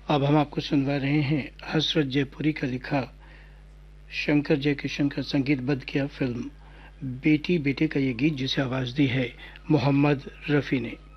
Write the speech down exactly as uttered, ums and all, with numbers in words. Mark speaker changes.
Speaker 1: अब हम आपको सुनवा रहे हैं हसरत जयपुरी का लिखा, शंकर जयकिशन का संगीतबद्ध किया फिल्म बेटी बेटे का ये गीत, जिसे आवाज दी है मोहम्मद रफी ने।